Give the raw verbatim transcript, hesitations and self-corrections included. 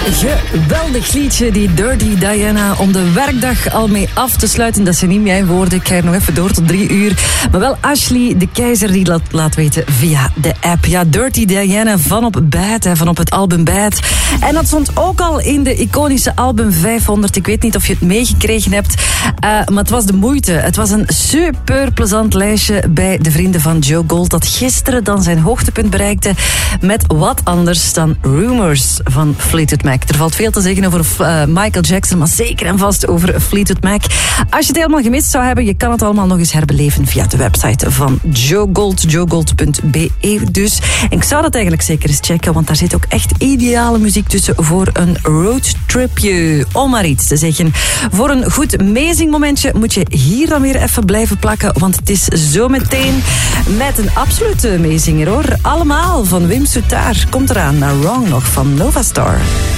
Geweldig liedje, die Dirty Diana, om de werkdag al mee af te sluiten. Dat zijn niet mijn woorden, ik ga er nog even door tot drie uur. Maar wel Ashley de Keizer die laat, laat weten via de app. Ja, Dirty Diana van op Bad, hè, van op het album Bad. En dat stond ook al in de iconische album vijfhonderd. Ik weet niet of je het meegekregen hebt, uh, maar het was de moeite. Het was een super plezant lijstje bij de vrienden van Joe Gold, dat gisteren dan zijn hoogtepunt bereikte met wat anders dan Rumors van Fleetwood Mac. Er valt veel te zeggen over uh, Michael Jackson, maar zeker en vast over Fleetwood Mac. Als je het helemaal gemist zou hebben, je kan het allemaal nog eens herbeleven via de website van Joe Gold, joe gold punt b e dus. En ik zou dat eigenlijk zeker eens checken, want daar zit ook echt ideale muziek tussen voor een roadtripje. Om maar iets te zeggen. Voor een goed meezingmomentje moet je hier dan weer even blijven plakken, want het is zo meteen met een absolute meezinger hoor. Allemaal van Wim Soutaar. Komt eraan naar Wrong nog van Nova Star.